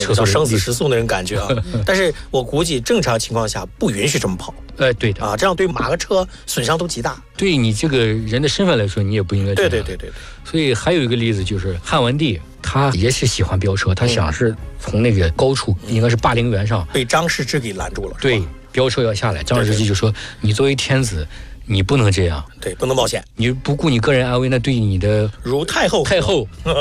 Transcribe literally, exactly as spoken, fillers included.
车速生死时速那种感觉啊。但是我估计正常情况下不允许这么跑。 呃，对的啊，这样对马和车损伤都极大。 对你这个人的身份来说，你也不应该这样。 对对对对对。 所以还有一个例子就是汉文帝，他也是喜欢飙车，他想是从那个高处，嗯、应该是霸陵园上， 被张世之给拦住了。 对，飙车要下来，张世之就说：“你作为天子，你不能这样， 对，不能冒险， 你不顾你个人安危，那对你的如太后太后。”